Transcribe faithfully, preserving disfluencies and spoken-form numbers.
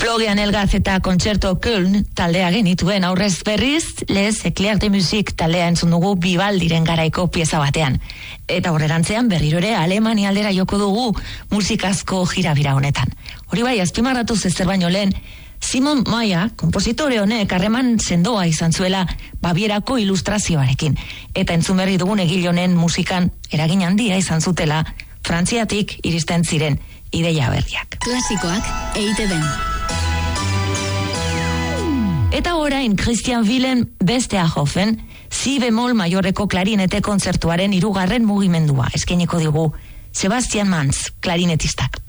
Florian Elgaz eta Kontzerto Köln taldea genituen, aurrez berriz, lez Eclair de Musique taldea entzun dugu Bibaldiren garaiko pieza batean. Eta horrerantzean berriro ere Alemania aldera joko dugu musikazko jirabira honetan. Hori bai, azpimarratu zezer baino lehen, Simon Maia, konpositore honek harreman sendoa izan zuela Babierako ilustrazioarekin. Eta entzun berri dugun egile honen musikan eragin handia izan zutela Frantziatik iristen ziren ideia berriak. Klasikoak E I TeBen. Eta orain Christian Willen Besteahofen si bemol maiorreko klarinete kontzertuaren hirugarren mugimendua eskainiko digu Sebastian Mans klarinetistak.